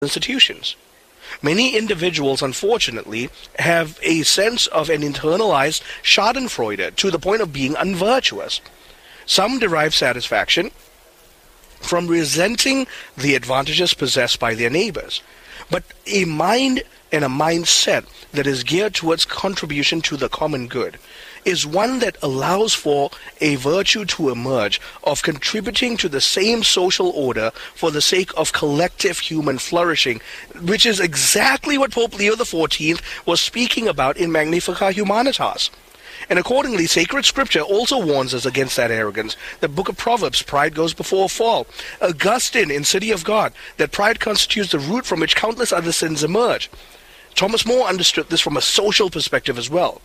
institutions. Many individuals, unfortunately, have a sense of an internalized schadenfreude to the point of being unvirtuous. Some derive satisfaction from resenting the advantages possessed by their neighbors. But a mind and a mindset that is geared towards contribution to the common good is one that allows for a virtue to emerge of contributing to the same social order for the sake of collective human flourishing, which is exactly what Pope Leo XIV was speaking about in Magnificat Humanitas. And accordingly, sacred scripture also warns us against that arrogance. The book of Proverbs, pride goes before a fall. Augustine in City of God, that pride constitutes the root from which countless other sins emerge. Thomas More understood this from a social perspective as well.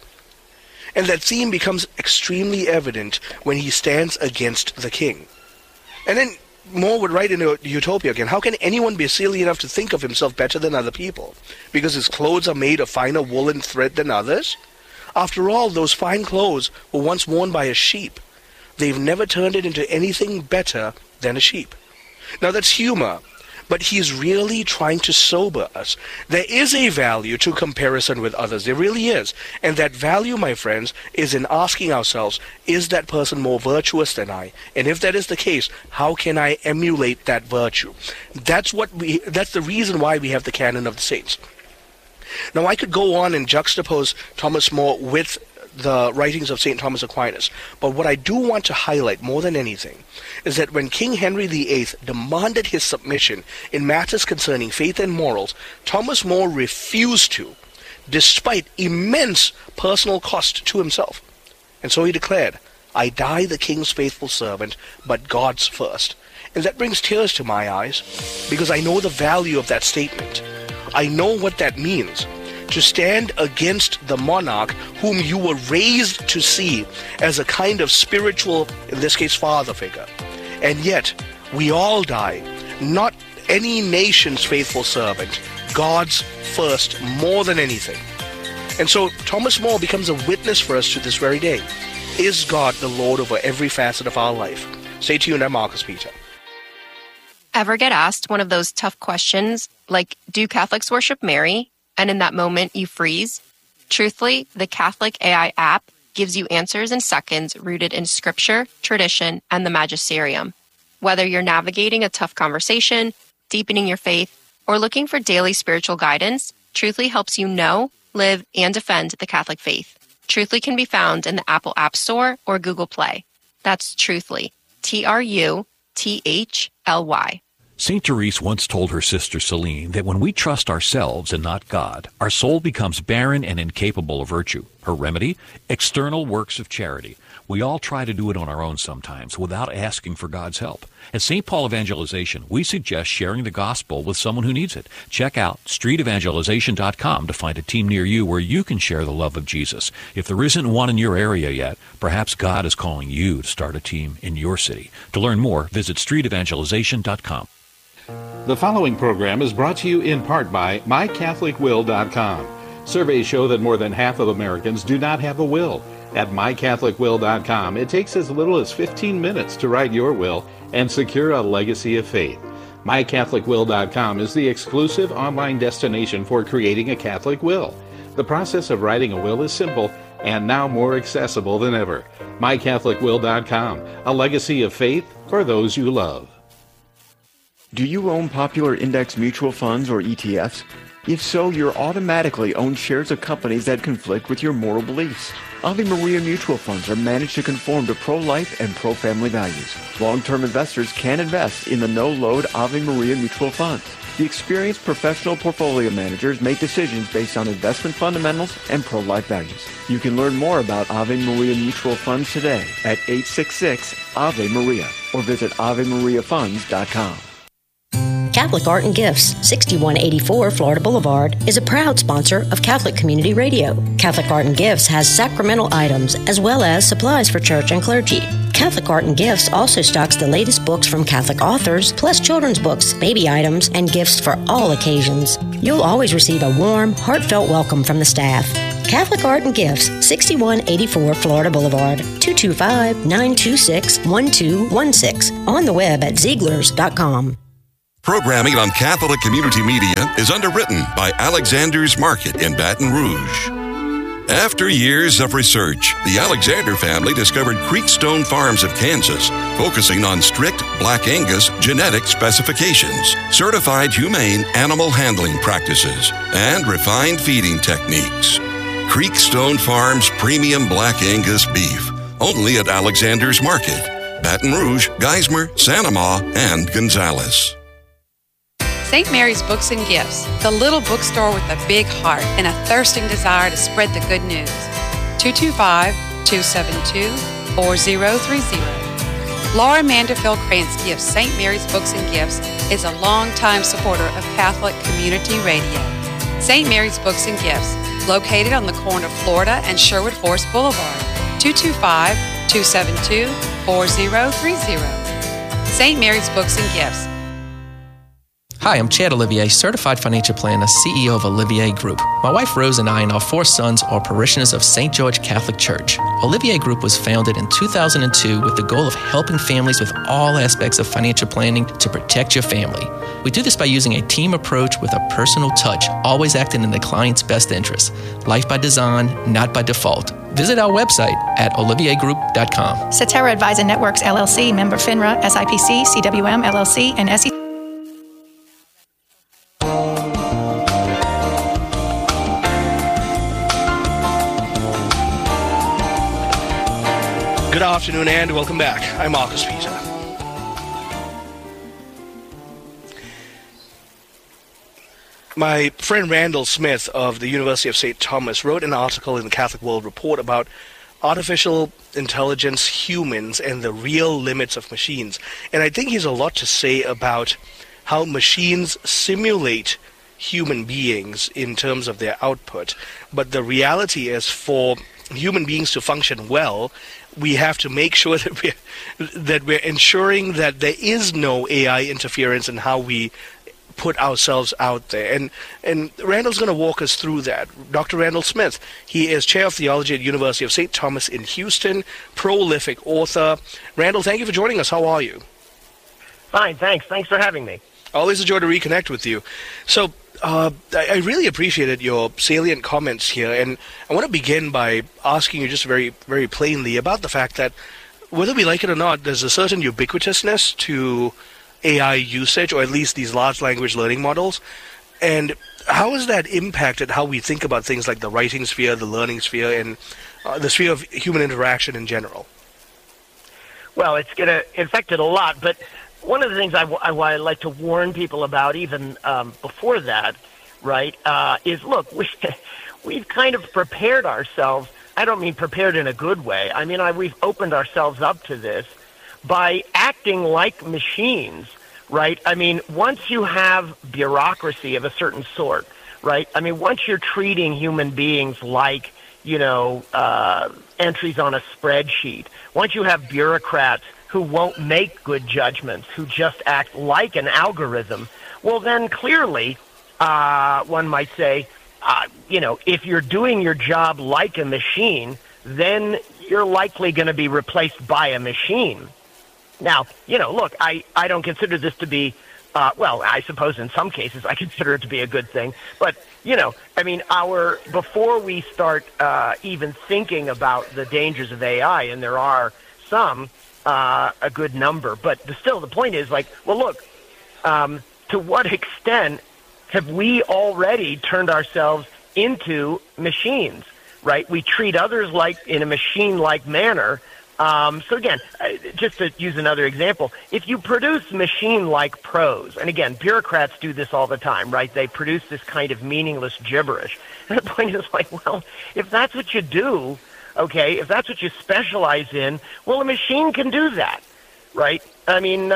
And that theme becomes extremely evident when he stands against the king. And then More would write in Utopia again, how can anyone be silly enough to think of himself better than other people? Because his clothes are made of finer woolen thread than others? After all, those fine clothes were once worn by a sheep. They've never turned it into anything better than a sheep. Now that's humor, but he's really trying to sober us. There is a value to comparison with others. There really is. And that value, my friends, is in asking ourselves, is that person more virtuous than I? And if that is the case, how can I emulate that virtue? That's the reason why we have the canon of the saints. Now, I could go on and juxtapose Thomas More with the writings of St. Thomas Aquinas, but what I do want to highlight more than anything is that when King Henry VIII demanded his submission in matters concerning faith and morals, Thomas More refused to, despite immense personal cost to himself. And so he declared, "I die the king's faithful servant, but God's first." And that brings tears to my eyes, because I know the value of that statement. I know what that means, to stand against the monarch whom you were raised to see as a kind of spiritual, in this case, father figure. And yet, we all die, not any nation's faithful servant, God's first more than anything. And so Thomas More becomes a witness for us to this very day. Is God the Lord over every facet of our life? Stay tuned, I'm Marcus Peter. Ever get asked one of those tough questions, like, do Catholics worship Mary? And in that moment, you freeze? Truthfully, the Catholic AI app gives you answers in seconds rooted in scripture, tradition, and the magisterium. Whether you're navigating a tough conversation, deepening your faith, or looking for daily spiritual guidance, Truthfully helps you know, live, and defend the Catholic faith. Truthfully can be found in the Apple App Store or Google Play. That's Truthfully, Truthly. St. Therese once told her sister Celine that when we trust ourselves and not God, our soul becomes barren and incapable of virtue. Her remedy? External works of charity. We all try to do it on our own sometimes without asking for God's help. At St. Paul Evangelization, we suggest sharing the gospel with someone who needs it. Check out streetevangelization.com to find a team near you where you can share the love of Jesus. If there isn't one in your area yet, perhaps God is calling you to start a team in your city. To learn more, visit streetevangelization.com. The following program is brought to you in part by MyCatholicWill.com. Surveys show that more than half of Americans do not have a will. At MyCatholicWill.com, it takes as little as 15 minutes to write your will and secure a legacy of faith. MyCatholicWill.com is the exclusive online destination for creating a Catholic will. The process of writing a will is simple and now more accessible than ever. MyCatholicWill.com, a legacy of faith for those you love. Do you own popular index mutual funds or ETFs? If so, you're automatically owned shares of companies that conflict with your moral beliefs. Ave Maria mutual funds are managed to conform to pro-life and pro-family values. Long-term investors can invest in the no-load Ave Maria mutual funds. The experienced professional portfolio managers make decisions based on investment fundamentals and pro-life values. You can learn more about Ave Maria mutual funds today at 866-AVE-MARIA or visit AveMariaFunds.com. Catholic Art and Gifts, 6184 Florida Boulevard, is a proud sponsor of Catholic Community Radio. Catholic Art and Gifts has sacramental items as well as supplies for church and clergy. Catholic Art and Gifts also stocks the latest books from Catholic authors, plus children's books, baby items, and gifts for all occasions. You'll always receive a warm, heartfelt welcome from the staff. Catholic Art and Gifts, 6184 Florida Boulevard, 225-926-1216. On the web at Zieglers.com. Programming on Catholic Community Media is underwritten by Alexander's Market in Baton Rouge. After years of research, the Alexander family discovered Creekstone Farms of Kansas, focusing on strict Black Angus genetic specifications, certified humane animal handling practices, and refined feeding techniques. Creekstone Farms Premium Black Angus Beef, only at Alexander's Market, Baton Rouge, Geismar, Santa Ma, and Gonzales. St. Mary's Books and Gifts, the little bookstore with a big heart and a thirsting desire to spread the good news. 225-272-4030. Laura Manderfield Kransky of St. Mary's Books and Gifts is a longtime supporter of Catholic Community Radio. St. Mary's Books and Gifts, located on the corner of Florida and Sherwood Forest Boulevard. 225-272-4030. St. Mary's Books and Gifts. Hi, I'm Chad Olivier, Certified Financial Planner, CEO of Olivier Group. My wife Rose and I and our 4 sons are parishioners of St. George Catholic Church. Olivier Group was founded in 2002 with the goal of helping families with all aspects of financial planning to protect your family. We do this by using a team approach with a personal touch, always acting in the client's best interest. Life by design, not by default. Visit our website at oliviergroup.com. Cetera Advisor Networks, LLC, member FINRA, SIPC, CWM, LLC, and SEC. Good afternoon and welcome back. I'm Marcus Peter. My friend Randall Smith of the University of St. Thomas wrote an article in the Catholic World Report about artificial intelligence, humans, and the real limits of machines. And I think he has a lot to say about how machines simulate human beings in terms of their output. But the reality is, for human beings to function well, we have to make sure that we're ensuring that there is no AI interference in how we put ourselves out there. And Randall's going to walk us through that. Dr. Randall Smith, he is Chair of Theology at University of St. Thomas in Houston, prolific author. Randall, thank you for joining us. How are you? Fine, thanks. Thanks for having me. Always a joy to reconnect with you. So, I really appreciated your salient comments here, and I want to begin by asking you just very, very plainly about the fact that, whether we like it or not, there's a certain ubiquitousness to AI usage, or at least these large language learning models. And how has that impacted how we think about things like the writing sphere, the learning sphere, and the sphere of human interaction in general? Well, it's going to affect it a lot, but one of the things I like to warn people about, even before that, right, is, look, we've kind of prepared ourselves. I don't mean prepared in a good way. I mean, we've opened ourselves up to this by acting like machines, right? I mean, once you have bureaucracy of a certain sort, right? I mean, once you're treating human beings like, entries on a spreadsheet, once you have bureaucrats who won't make good judgments, who just act like an algorithm, well, then clearly, one might say, if you're doing your job like a machine, then you're likely going to be replaced by a machine. Now, look, I don't consider this to be, I suppose in some cases I consider it to be a good thing, but, before we start even thinking about the dangers of AI, and there are some, a good number, but still the point is, look, to what extent have we already turned ourselves into machines, right? We treat others in a machine-like manner. So again, just to use another example, if you produce machine-like prose, and again, bureaucrats do this all the time, right? They produce this kind of meaningless gibberish. And the point is well, if that's what you do, okay, if that's what you specialize in, well, a machine can do that, right? I mean,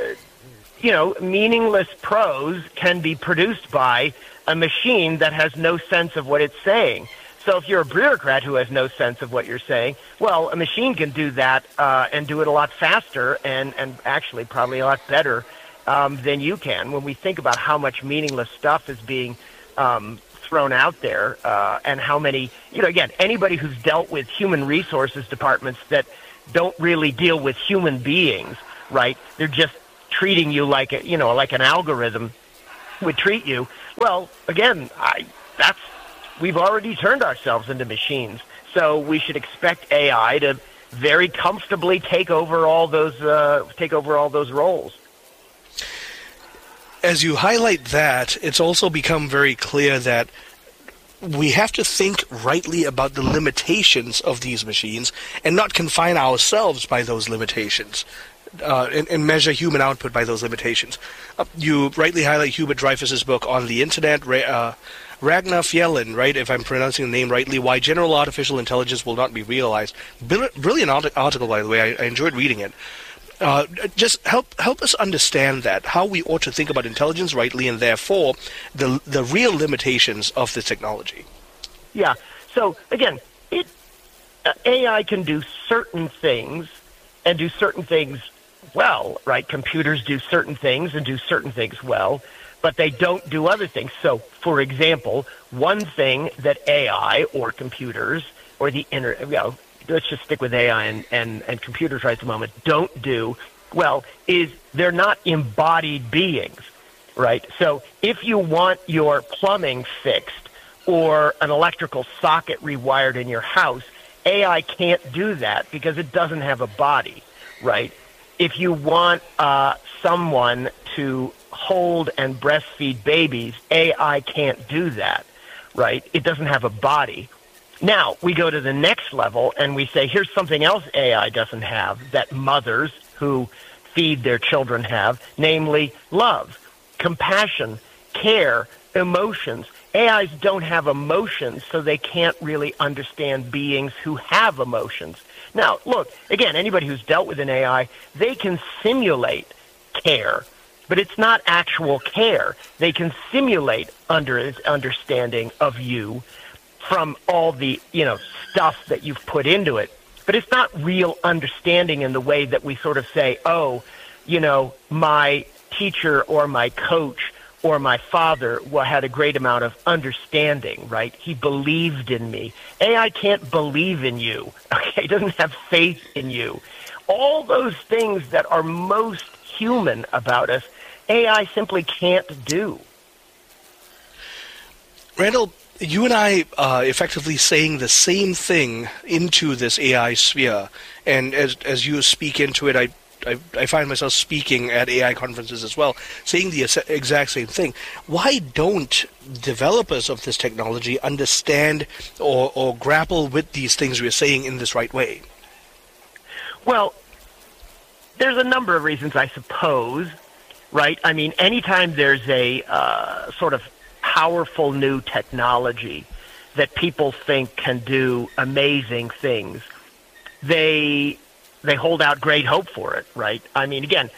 meaningless prose can be produced by a machine that has no sense of what it's saying. So if you're a bureaucrat who has no sense of what you're saying, well, a machine can do that and do it a lot faster and actually probably a lot better than you can. When we think about how much meaningless stuff is being thrown out there and how many, again, anybody who's dealt with human resources departments that don't really deal with human beings, right? They're just treating you like like an algorithm would treat you. Well, again, we've already turned ourselves into machines, so we should expect AI to very comfortably take over all those roles. As you highlight that, it's also become very clear that we have to think rightly about the limitations of these machines and not confine ourselves by those limitations and measure human output by those limitations. You rightly highlight Hubert Dreyfus's book On the Internet, Ragnar Fjellin, right, if I'm pronouncing the name rightly, Why General Artificial Intelligence Will Not Be Realized. Brilliant article, by the way. I enjoyed reading it. Just help us understand that, how we ought to think about intelligence rightly, and therefore the real limitations of the technology. Yeah. So again, AI can do certain things and do certain things well, right? Computers do certain things and do certain things well, but they don't do other things. So, for example, one thing that AI or computers or the internet, let's just stick with AI and computers right at the moment, don't do well is they're not embodied beings, right? So if you want your plumbing fixed or an electrical socket rewired in your house, AI can't do that because it doesn't have a body, right? If you want someone to hold and breastfeed babies, AI can't do that, right? It doesn't have a body. Now, we go to the next level and we say, here's something else AI doesn't have that mothers who feed their children have, namely love, compassion, care, emotions. AIs don't have emotions, so they can't really understand beings who have emotions. Now, look, again, anybody who's dealt with an AI, they can simulate care, but it's not actual care. They can simulate understanding of you from all the, stuff that you've put into it. But it's not real understanding in the way that we sort of say, my teacher or my coach or my father had a great amount of understanding, right? He believed in me. AI can't believe in you, okay? It doesn't have faith in you. All those things that are most human about us, AI simply can't do. Randall, you and I are effectively saying the same thing into this AI sphere, and as you speak into it, I find myself speaking at AI conferences as well, saying the exact same thing. Why don't developers of this technology understand or grapple with these things we're saying in this right way? Well, there's a number of reasons, I suppose, right? I mean, anytime there's a sort of powerful new technology that people think can do amazing things, they hold out great hope for it, right? I mean, again,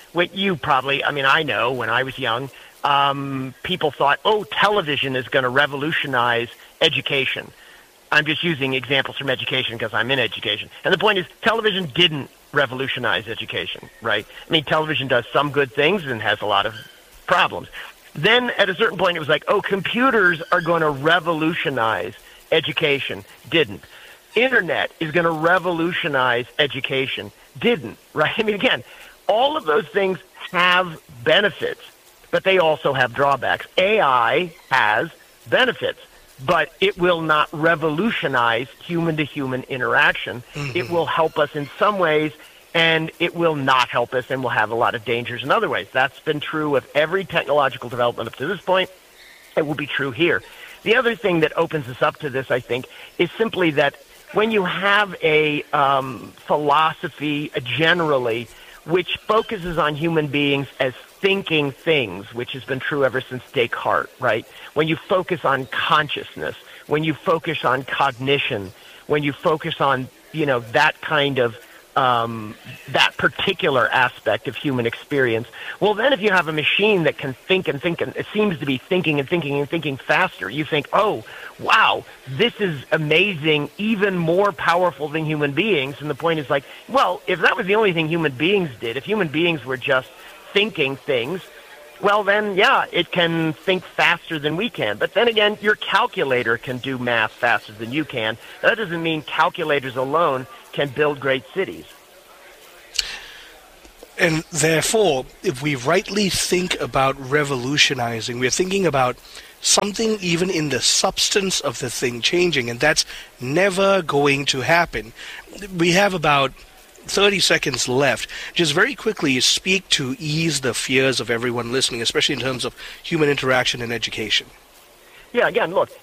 I know when I was young, people thought, television is going to revolutionize education. I'm just using examples from education because I'm in education. And the point is, television didn't revolutionize education, right? I mean, television does some good things and has a lot of problems. Then at a certain point, it was like, computers are going to revolutionize education. Didn't. Internet is going to revolutionize education. Didn't, right? I mean, again, all of those things have benefits, but they also have drawbacks. AI has benefits, but it will not revolutionize human-to-human interaction. Mm-hmm. It will help us in some ways, and it will not help us and will have a lot of dangers in other ways. That's been true of every technological development up to this point. It will be true here. The other thing that opens us up to this, I think, is simply that when you have a philosophy generally which focuses on human beings as thinking things, which has been true ever since Descartes, right? When you focus on consciousness, when you focus on cognition, when you focus on, that kind of that particular aspect of human experience, well, then if you have a machine that can think and think, and it seems to be thinking and thinking and thinking faster, you think, oh, wow, this is amazing, even more powerful than human beings. And the point is like, well, if that was the only thing human beings did, if human beings were just thinking things, well, then, yeah, it can think faster than we can. But then again, your calculator can do math faster than you can. That doesn't mean calculators alone can build great cities. And therefore, if we rightly think about revolutionizing, we're thinking about something even in the substance of the thing changing, and that's never going to happen. We have about 30 seconds left. Just very quickly speak to ease the fears of everyone listening, especially in terms of human interaction and education. Yeah, again, look,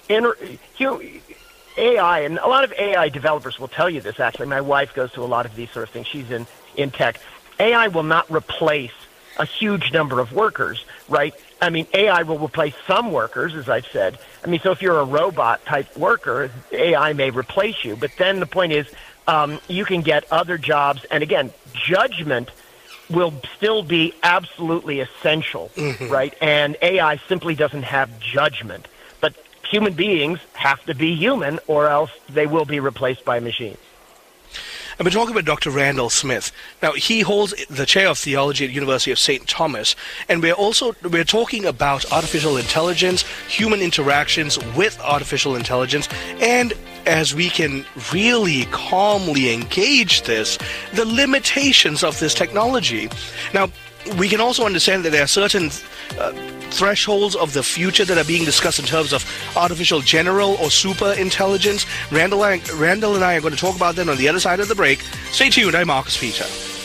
AI, and a lot of AI developers will tell you this, actually. My wife goes to a lot of these sort of things. She's in tech. AI will not replace a huge number of workers, right? I mean, AI will replace some workers, as I've said. I mean, so if you're a robot-type worker, AI may replace you. But then the point is you can get other jobs. And again, judgment will still be absolutely essential, right? And AI simply doesn't have judgment. But human beings have to be human, or else they will be replaced by machines. I've been talking about Dr. Randall Smith. Now, he holds the chair of theology at the University of St. Thomas, and we're talking about artificial intelligence, human interactions with artificial intelligence, and as we can really calmly engage this, the limitations of this technology. Now, we can also understand that there are certain thresholds of the future that are being discussed in terms of artificial general or super intelligence. Randall and I are going to talk about that on the other side of the break. Stay tuned. I'm Marcus Peter.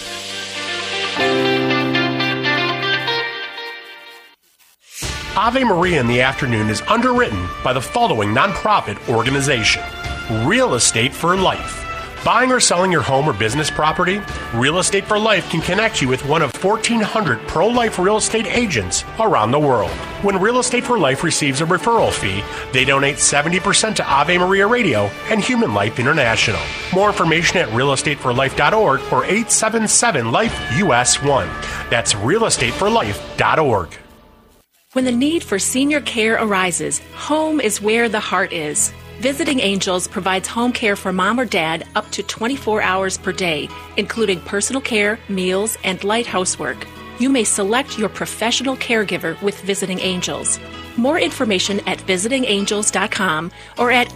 Ave Maria in the Afternoon is underwritten by the following nonprofit organization: Real Estate for Life. Buying or selling your home or business property? Real Estate for Life can connect you with one of 1,400 pro-life real estate agents around the world. When Real Estate for Life receives a referral fee, they donate 70% to Ave Maria Radio and Human Life International. More information at realestateforlife.org or 877-LIFE-US1. That's realestateforlife.org. When the need for senior care arises, home is where the heart is. Visiting Angels provides home care for mom or dad up to 24 hours per day, including personal care, meals, and light housework. You may select your professional caregiver with Visiting Angels. More information at visitingangels.com or at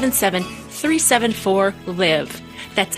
877-374-LIVE. That's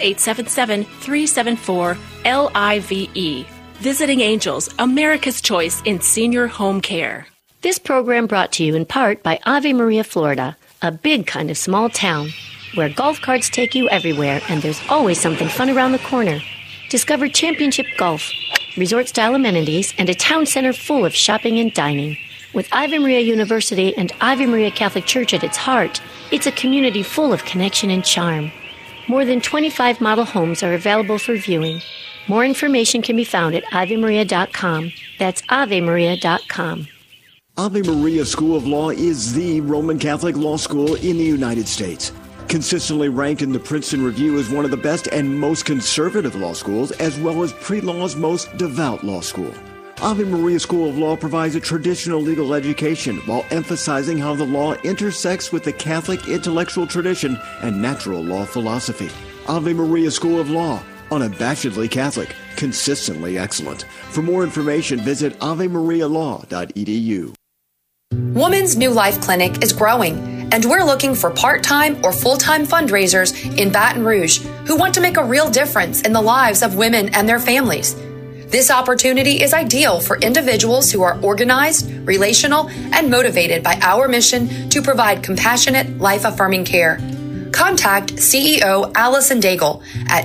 877-374-LIVE. Visiting Angels, America's choice in senior home care. This program brought to you in part by Ave Maria, Florida, a big kind of small town where golf carts take you everywhere and there's always something fun around the corner. Discover championship golf, resort-style amenities, and a town center full of shopping and dining. With Ave Maria University and Ave Maria Catholic Church at its heart, it's a community full of connection and charm. More than 25 model homes are available for viewing. More information can be found at AveMaria.com. That's AveMaria.com. Ave Maria School of Law is the Roman Catholic law school in the United States. Consistently ranked in the Princeton Review as one of the best and most conservative law schools, as well as pre-law's most devout law school. Ave Maria School of Law provides a traditional legal education while emphasizing how the law intersects with the Catholic intellectual tradition and natural law philosophy. Ave Maria School of Law, unabashedly Catholic, consistently excellent. For more information, visit avemarialaw.edu. Woman's New Life Clinic is growing, and we're looking for part-time or full-time fundraisers in Baton Rouge who want to make a real difference in the lives of women and their families. This opportunity is ideal for individuals who are organized, relational, and motivated by our mission to provide compassionate, life-affirming care. Contact CEO Allison Daigle at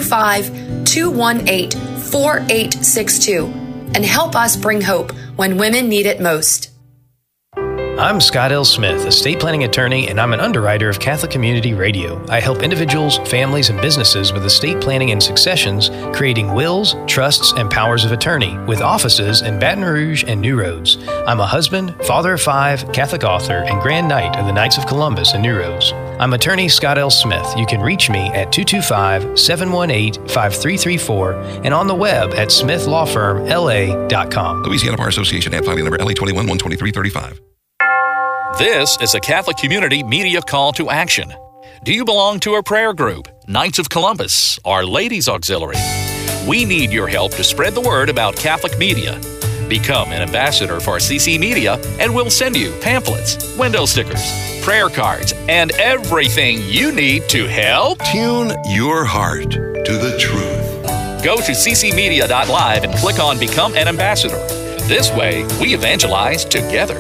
225-218-4862 and help us bring hope when women need it most. I'm Scott L. Smith, estate planning attorney, and I'm an underwriter of Catholic Community Radio. I help individuals, families, and businesses with estate planning and successions, creating wills, trusts, and powers of attorney, with offices in Baton Rouge and New Roads. I'm a husband, father of 5, Catholic author, and Grand Knight of the Knights of Columbus in New Roads. I'm attorney Scott L. Smith. You can reach me at 225-718-5334 and on the web at SmithLawFirmLA.com. Louisiana Bar Association, ad filing number LA21-12335. This is a Catholic Community Media call to action. Do you belong to a prayer group, Knights of Columbus, or Ladies Auxiliary? We need your help to spread the word about Catholic media. Become an ambassador for CC Media, and we'll send you pamphlets, window stickers, prayer cards, and everything you need to help tune your heart to the truth. Go to ccmedia.live and click on Become an Ambassador. This way, we evangelize together.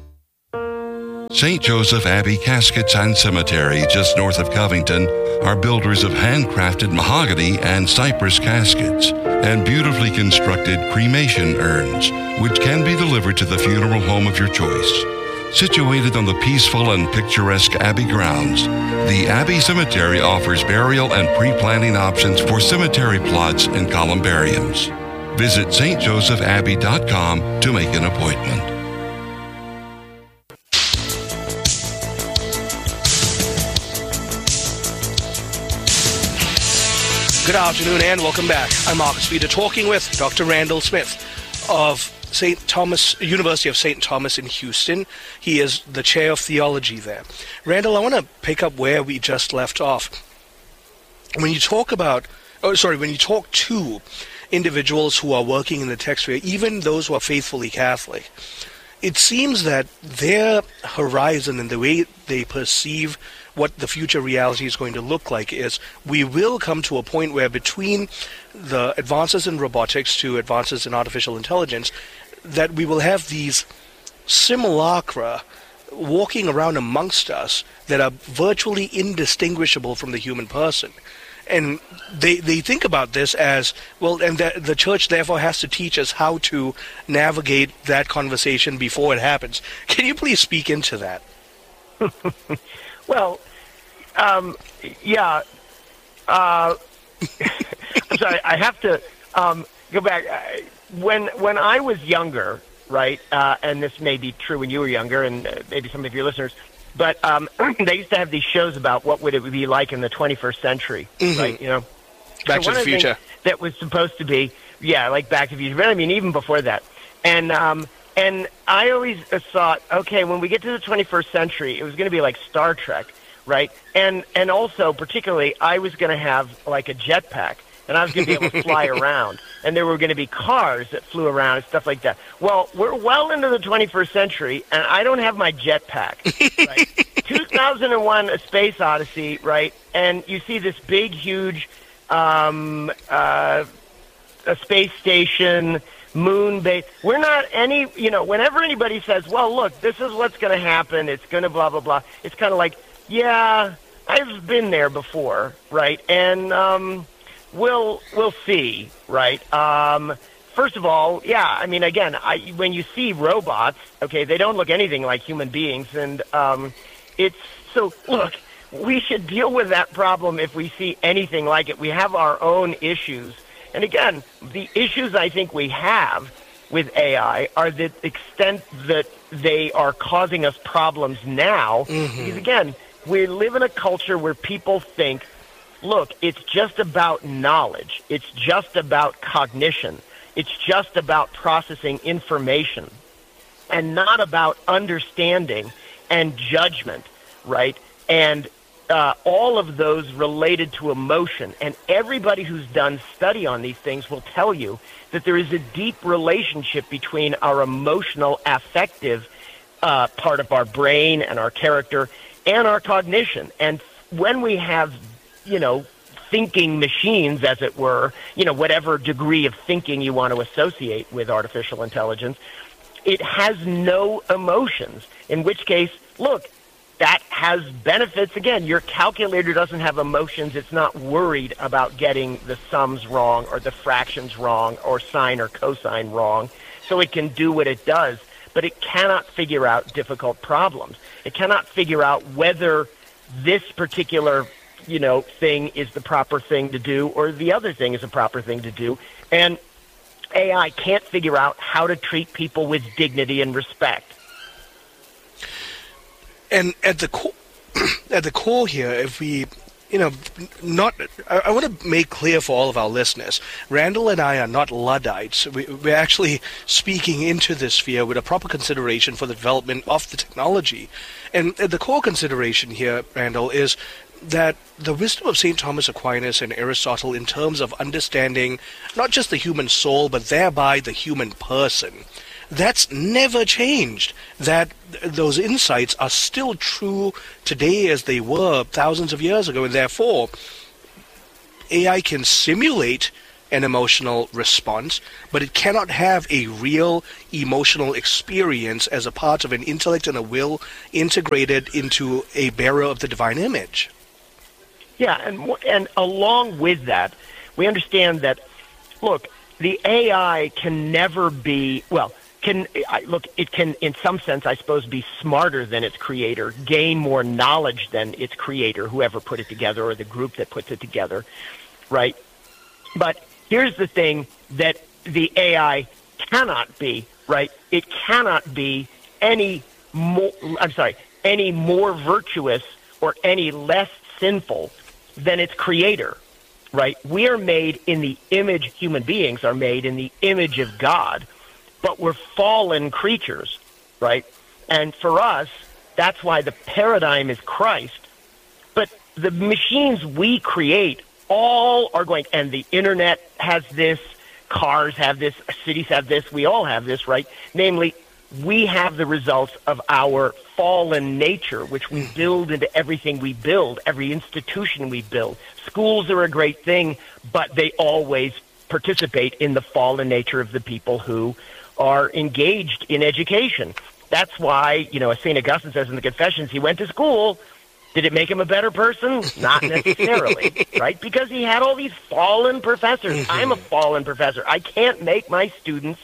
St. Joseph Abbey Caskets and Cemetery, just north of Covington, are builders of handcrafted mahogany and cypress caskets and beautifully constructed cremation urns, which can be delivered to the funeral home of your choice. Situated on the peaceful and picturesque Abbey grounds, the Abbey Cemetery offers burial and pre-planning options for cemetery plots and columbariums. Visit stjosephabbey.com to make an appointment. Good afternoon and welcome back. I'm Marcus Feeder, talking with Dr. Randall Smith of University of St. Thomas in Houston. He is the chair of theology there. Randall, I want to pick up where we just left off. When you talk to individuals who are working in the tech sphere, even those who are faithfully Catholic, it seems that their horizon and the way they perceive what the future reality is going to look like is we will come to a point where between the advances in robotics to advances in artificial intelligence, that we will have these simulacra walking around amongst us that are virtually indistinguishable from the human person. And they think about this as, well, and the church therefore has to teach us how to navigate that conversation before it happens. Can you please speak into that? Well, yeah. I'm sorry, I have to go back. When I was younger, right, and this may be true when you were younger, and maybe some of your listeners, but they used to have these shows about what would it be like in the 21st century, right? You know, Back to the Future. That was supposed to be, like Back to the Future. But I mean, even before that, and I always thought, okay, when we get to the 21st century, it was going to be like Star Trek, right? And also, particularly, I was going to have like a jetpack, and I was going to be able to fly around, and there were going to be cars that flew around and stuff like that. Well, we're well into the 21st century, and I don't have my jetpack, right? 2001: A Space Odyssey, right? And you see this big, huge a space station, moon base. We're not any, whenever anybody says, well, look, this is what's going to happen, it's going to blah, blah, blah, it's kind of like, yeah, I've been there before, right? And we'll see, right? First of all, yeah, I mean, again, when you see robots, okay, they don't look anything like human beings, and look, we should deal with that problem if we see anything like it. We have our own issues. And again, the issues I think we have with AI are the extent that they are causing us problems now. Because again, we live in a culture where people think, look, it's just about knowledge. It's just about cognition. It's just about processing information and not about understanding and judgment, right? And all of those related to emotion. And everybody who's done study on these things will tell you that there is a deep relationship between our emotional, affective part of our brain and our character and our cognition. And when we have, thinking machines, as it were, whatever degree of thinking you want to associate with artificial intelligence, it has no emotions, in which case, look, that has benefits. Again, your calculator doesn't have emotions. It's not worried about getting the sums wrong or the fractions wrong or sine or cosine wrong. So it can do what it does, but it cannot figure out difficult problems. It cannot figure out whether this particular, thing is the proper thing to do or the other thing is the proper thing to do. And AI can't figure out how to treat people with dignity and respect. And at the core here, if we, I want to make clear for all of our listeners, Randall and I are not Luddites. We're actually speaking into this sphere with a proper consideration for the development of the technology. And the core consideration here, Randall, is that the wisdom of St. Thomas Aquinas and Aristotle in terms of understanding not just the human soul, but thereby the human person, that's never changed. That those insights are still true today as they were thousands of years ago, and therefore AI can simulate an emotional response, but it cannot have a real emotional experience as a part of an intellect and a will integrated into a bearer of the divine image. Yeah, and along with that, we understand that, look, the AI can never be, it can, in some sense, I suppose, be smarter than its creator, gain more knowledge than its creator, whoever put it together, or the group that puts it together, right? But here's the thing that the AI cannot be, right? It cannot be any more virtuous or any less sinful than its creator, right? We are made in the image, human beings are made in the image of God, but we're fallen creatures, right? And for us, that's why the paradigm is Christ. But the machines we create all are going, and the internet has this, cars have this, cities have this, we all have this, right? Namely, we have the results of our fallen nature, which we build into everything we build, every institution we build. Schools are a great thing, but they always participate in the fallen nature of the people who are engaged in education. That's why, as St. Augustine says in the Confessions, he went to school. Did it make him a better person? Not necessarily, right? Because he had all these fallen professors. I'm a fallen professor. I can't make my students,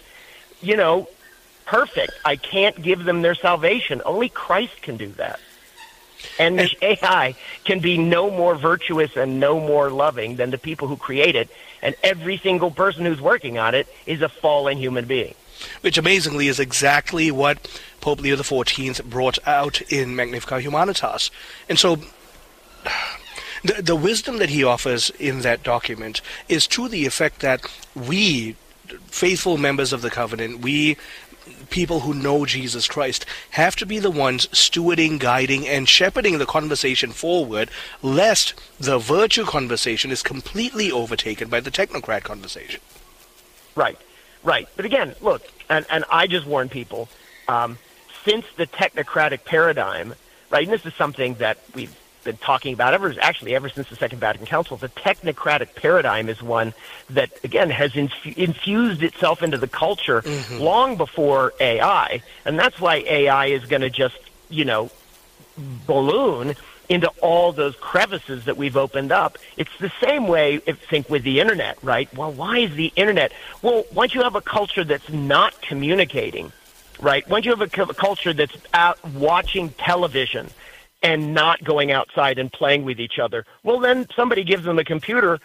perfect. I can't give them their salvation. Only Christ can do that. And the AI can be no more virtuous and no more loving than the people who create it. And every single person who's working on it is a fallen human being. Which amazingly is exactly what Pope Leo XIV brought out in Magnificat Humanitas. And so the wisdom that he offers in that document is to the effect that we, faithful members of the covenant, we people who know Jesus Christ, have to be the ones stewarding, guiding, and shepherding the conversation forward, lest the virtue conversation is completely overtaken by the technocrat conversation. Right. But again, look, and I just warn people, since the technocratic paradigm, right, and this is something that we've been talking about ever since the Second Vatican Council, the technocratic paradigm is one that, again, has infused itself into the culture long before AI, and that's why AI is going to just, balloon into all those crevices that we've opened up. It's the same way, I think, with the internet, right? Well, why is the internet? Well, once you have a culture that's not communicating, right? Once you have a culture that's out watching television and not going outside and playing with each other, well, then somebody gives them a computer.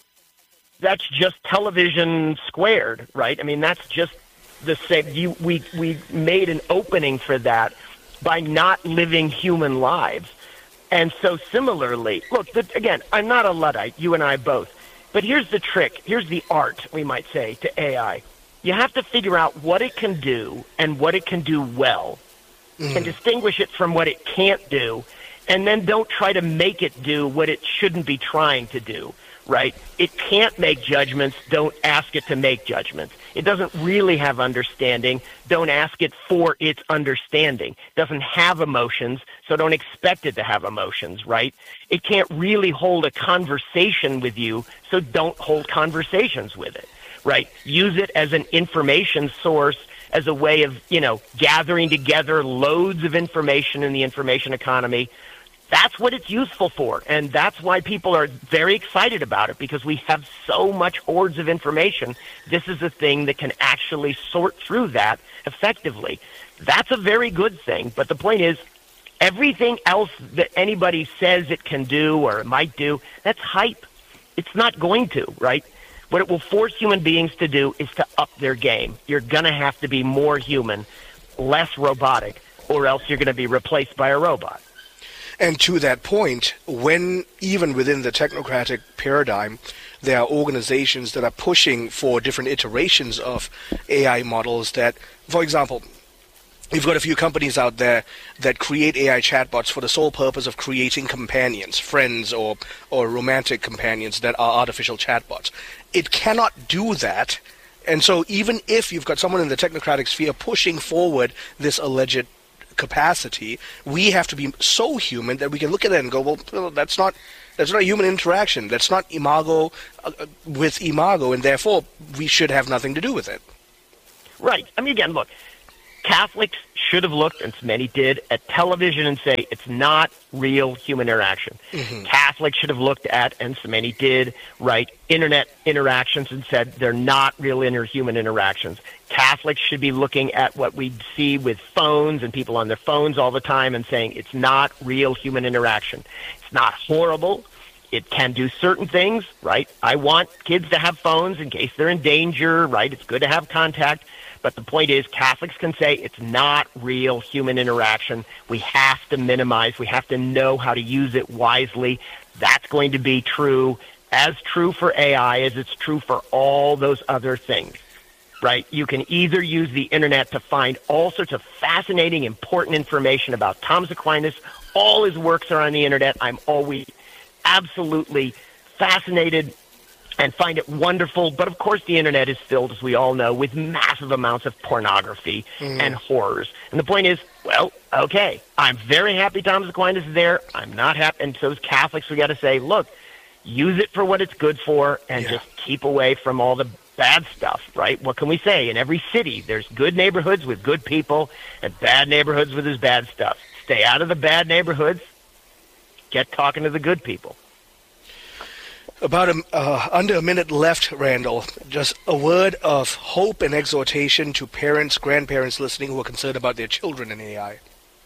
That's just television squared, right? I mean, that's just the same. We made an opening for that by not living human lives. And so similarly, look, again, I'm not a Luddite, you and I both. But here's the trick. Here's the art, we might say, to AI. You have to figure out what it can do and what it can do well and distinguish it from what it can't do, and then don't try to make it do what it shouldn't be trying to do, right? It can't make judgments. Don't ask it to make judgments. It doesn't really have understanding. Don't ask it for its understanding. It doesn't have emotions, so don't expect it to have emotions, right? It can't really hold a conversation with you, so don't hold conversations with it, right? Use it as an information source, as a way of, gathering together loads of information in the information economy. That's what it's useful for, and that's why people are very excited about it, because we have so much hordes of information. This is a thing that can actually sort through that effectively. That's a very good thing, but the point is, everything else that anybody says it can do or it might do, that's hype. It's not going to, right? What it will force human beings to do is to up their game. You're going to have to be more human, less robotic, or else you're going to be replaced by a robot. And to that point, when even within the technocratic paradigm, there are organizations that are pushing for different iterations of AI models that, for example, you've got a few companies out there that create AI chatbots for the sole purpose of creating companions, friends, or romantic companions that are artificial chatbots. It cannot do that. And so even if you've got someone in the technocratic sphere pushing forward this alleged capacity, we have to be so human that we can look at it and go, well, that's not human interaction. That's not imago with imago, and therefore we should have nothing to do with it. Right. I mean, again, look, Catholics should have looked, and many did, at television and say it's not real human interaction. Mm-hmm. Catholics should have looked at, and so many did, right, internet interactions and said they're not real human interactions. Catholics should be looking at what we see with phones and people on their phones all the time and saying it's not real human interaction. It's not horrible. It can do certain things, right? I want kids to have phones in case they're in danger, right? It's good to have contact. But the point is, Catholics can say it's not real human interaction. We have to minimize. We have to know how to use it wisely. That's going to be true, as true for AI as it's true for all those other things, right? You can either use the internet to find all sorts of fascinating, important information about Thomas Aquinas. All his works are on the internet. I'm always absolutely fascinated and find it wonderful. But of course the internet is filled, as we all know, with massive amounts of pornography and horrors. And the point is, well, okay, I'm very happy Thomas Aquinas is there. I'm not happy. And so as Catholics, we got to say, look, use it for what it's good for and just keep away from all the bad stuff, right? What can we say? In every city, there's good neighborhoods with good people and bad neighborhoods with this bad stuff. Stay out of the bad neighborhoods. Get talking to the good people. About under a minute left, Randall. Just a word of hope and exhortation to parents, grandparents listening who are concerned about their children in AI.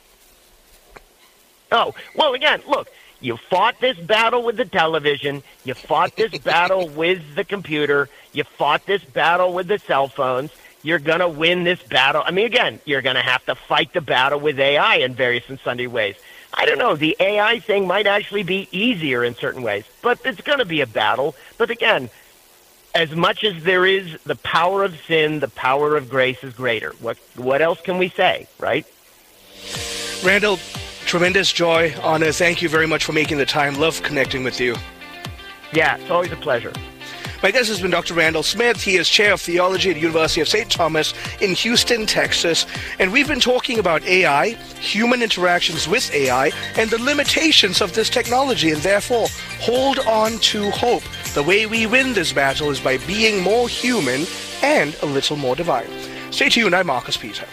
Oh, well, again, look, you fought this battle with the television. You fought this battle with the computer. You fought this battle with the cell phones. You're going to win this battle. I mean, again, you're going to have to fight the battle with AI in various and sundry ways. I don't know, the AI thing might actually be easier in certain ways, but it's going to be a battle. But again, as much as there is the power of sin, the power of grace is greater. What else can we say, right? Randall, tremendous joy, honor. Thank you very much for making the time. Love connecting with you. Yeah, it's always a pleasure. My guest has been Dr. Randall Smith. He is Chair of Theology at the University of St. Thomas in Houston, Texas. And we've been talking about AI, human interactions with AI, and the limitations of this technology. And therefore, hold on to hope. The way we win this battle is by being more human and a little more divine. Stay tuned. I'm Marcus Peter.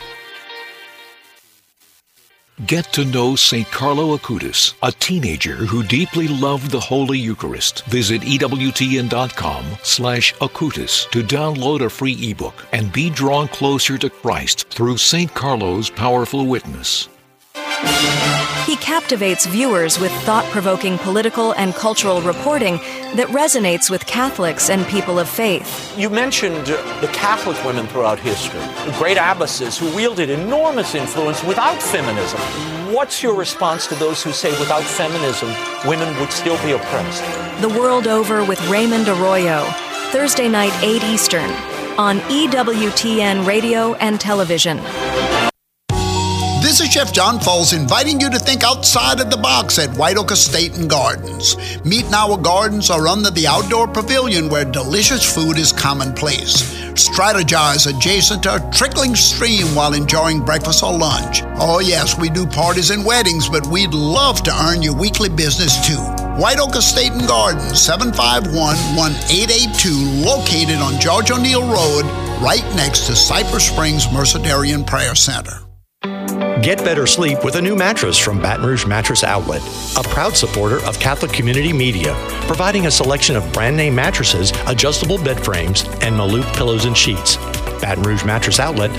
Get to know St. Carlo Acutis, a teenager who deeply loved the Holy Eucharist. Visit EWTN.com/Acutis to download a free ebook and be drawn closer to Christ through St. Carlo's powerful witness. He captivates viewers with thought-provoking political and cultural reporting that resonates with Catholics and people of faith. You mentioned the Catholic women throughout history, great abbesses who wielded enormous influence without feminism. What's your response to those who say without feminism, women would still be oppressed? The World Over with Raymond Arroyo, Thursday night, 8 Eastern, on EWTN Radio and Television. This is Chef John Foles inviting you to think outside of the box at White Oak Estate and Gardens. Meet in our gardens or under the outdoor pavilion where delicious food is commonplace. Strategize adjacent to a trickling stream while enjoying breakfast or lunch. Oh yes, we do parties and weddings, but we'd love to earn your weekly business too. White Oak Estate and Gardens, 751-1882, located on George O'Neill Road, right next to Cypress Springs Mercedarian Prayer Center. Get better sleep with a new mattress from Baton Rouge Mattress Outlet, a proud supporter of Catholic Community Media, providing a selection of brand name mattresses, adjustable bed frames, and Maloof pillows and sheets. Baton Rouge Mattress Outlet,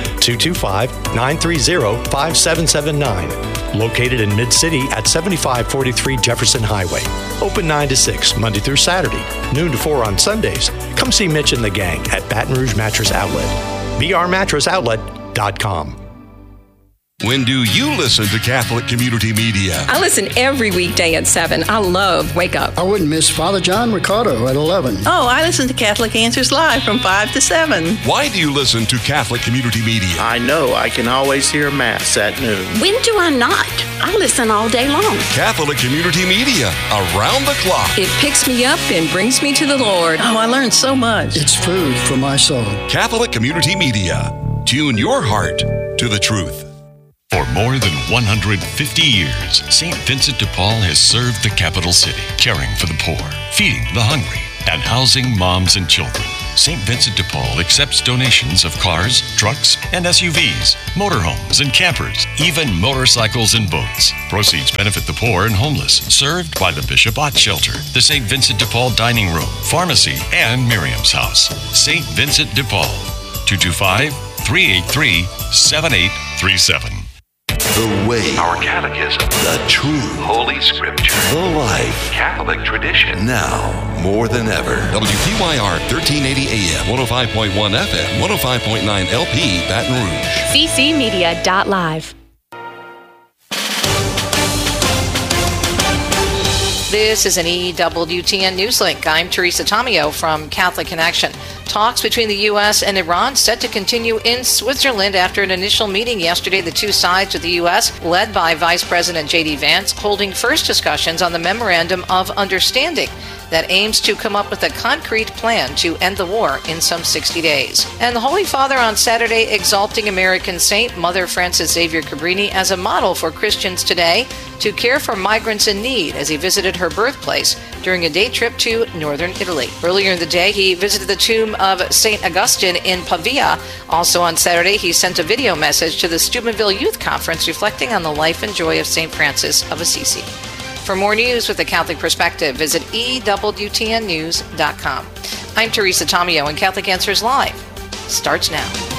225-930-5779. Located in Mid-City at 7543 Jefferson Highway. Open 9 to 6, Monday through Saturday, noon to 4 on Sundays. Come see Mitch and the gang at Baton Rouge Mattress Outlet. brmattressoutlet.com. When do you listen to Catholic Community Media? I listen every weekday at 7. I love Wake Up. I wouldn't miss Father John Ricardo at 11. Oh, I listen to Catholic Answers Live from 5 to 7. Why do you listen to Catholic Community Media? I know I can always hear Mass at noon. When do I not? I listen all day long. Catholic Community Media, around the clock. It picks me up and brings me to the Lord. Oh, I learned so much. It's food for my soul. Catholic Community Media. Tune your heart to the truth. For more than 150 years, St. Vincent de Paul has served the capital city, caring for the poor, feeding the hungry, and housing moms and children. St. Vincent de Paul accepts donations of cars, trucks, and SUVs, motorhomes and campers, even motorcycles and boats. Proceeds benefit the poor and homeless, served by the Bishop Ott Shelter, the St. Vincent de Paul Dining Room, Pharmacy, and Miriam's House. St. Vincent de Paul, 225-383-7837. The way, our catechism, the truth, Holy Scripture, the life, Catholic tradition. Now, more than ever. WPYR 1380 AM, 105.1 FM, 105.9 LP, Baton Rouge. ccmedia.live. This is an EWTN Newslink. I'm Teresa Tomeo from Catholic Connection. Talks between the U.S. and Iran set to continue in Switzerland after an initial meeting yesterday. The two sides of the U.S., led by Vice President J.D. Vance, holding first discussions on the Memorandum of Understanding that aims to come up with a concrete plan to end the war in some 60 days. And the Holy Father on Saturday exalting American saint Mother Frances Xavier Cabrini as a model for Christians today to care for migrants in need as he visited her birthplace during a day trip to northern Italy. Earlier in the day, he visited the tomb of St. Augustine in Pavia. Also on Saturday, he sent a video message to the Steubenville Youth Conference reflecting on the life and joy of St. Francis of Assisi. For more news with a Catholic perspective, visit EWTNnews.com. I'm Teresa Tomeo, and Catholic Answers Live starts now.